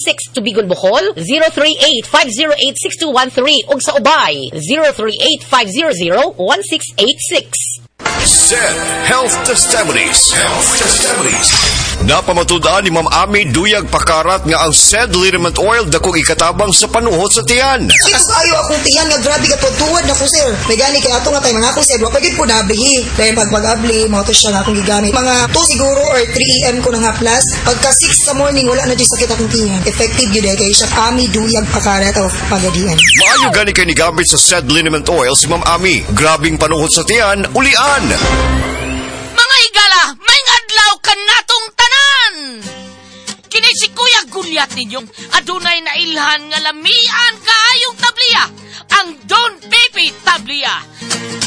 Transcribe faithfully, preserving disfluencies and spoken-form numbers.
six Tubigon, Bohol, zero three eight, five zero eight, six two one three ug sa Ubay, zero three eight, five zero zero, one six eight six. Z Health Testimonies. Health Testimonies. Napamatudaan ni Ma'am Ami Duyag Pakarat nga ang said liniment oil dakong ikatabang sa panuhot sa tiyan. Sinas kayo akong tiyan nga grabe ka tuwad na ko sir. May gani kay ato nga tayo mga ako sir. Wapag yun po nablihi. Dahil pag pag-abli, mga to siya nga akong gigamit. Mga two siguro or three a m ko na nga plus. Pagka six sa morning, wala na dyan sakit akong tiyan. Effective yun eh. Kaya siya Ami Duyag Pakarat of Pagadian. Maayo gani kay ni gamit sa said liniment oil si Ma'am Ami. Grabing panuhot sa tiyan, ulian. Mga higala, may adlaw ka natong tanan! Kini si Kuya Gulyat ninyong adunay na ilhan nga lamian kaayong tabliya, ang Don Baby Tabliya.